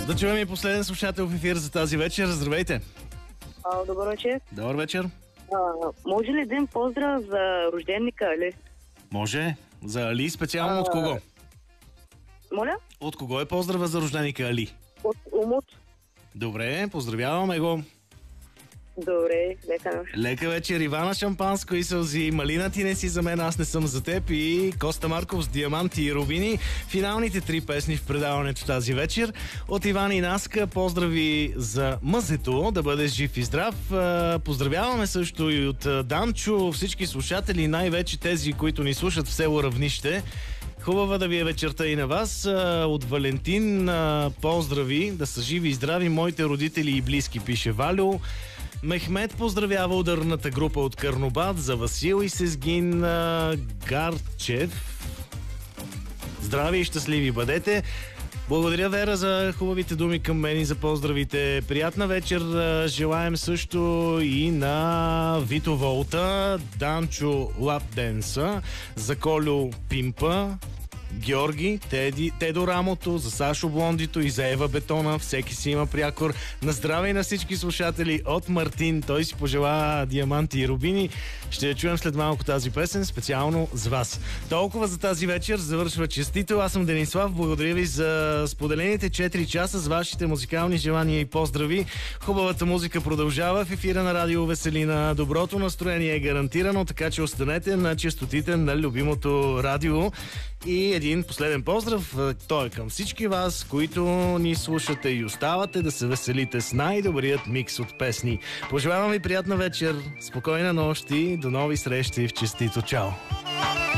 Да чуем и последен слушател в ефир за тази вечер. Здравейте! Добър вечер. Добър вечер. Може ли един поздрав за рожденника Али? Може. За Али специално от кого? Моля? От кого е поздрава за рожденика Али? От Умут. Добре, поздравяваме го. Добре, лека нощ. Лека вечер, Ивана Шампанско и сълзи. Малина ти не си за мен, аз не съм за теб. И Коста Марков с Диаманти и Рубини. Финалните 3 песни в предаването тази вечер. От Иван и Наска поздрави за мъзето, да бъдеш жив и здрав. Поздравяваме също и от Данчо, всички слушатели, най-вече тези, които ни слушат в село Равнище. Хубава да ви е вечерта и на вас. От Валентин поздрави, да са живи и здрави моите родители и близки, пише Валю. Мехмед поздравява ударната група от Карнобат, за Васил и Сезгин Гарчев. Здрави и щастливи бъдете. Благодаря, Вера, за хубавите думи към мен и за поздравите. Приятна вечер желаем също и на Вито Волта, Данчо Лапденса, за Колю Пимпа, Георги, Тедо Рамото, за Сашо Блондито и за Ева Бетона. Всеки си има прякор. На здраве и на всички слушатели от Мартин. Той си пожела диаманти и рубини. Ще я чуем след малко тази песен, специално за вас. Толкова за тази вечер. Завършва честито. Аз съм Денислав. Благодаря ви за споделените 4 часа с вашите музикални желания и поздрави. Хубавата музика продължава в ефира на Радио Веселина. Доброто настроение е гарантирано, така че останете на честотите на любимото радио. И един последен поздрав, той е към всички вас, които ни слушате и оставате да се веселите с най-добрият микс от песни. Пожелавам ви приятна вечер, спокойна нощ и до нови срещи в честито. Чао!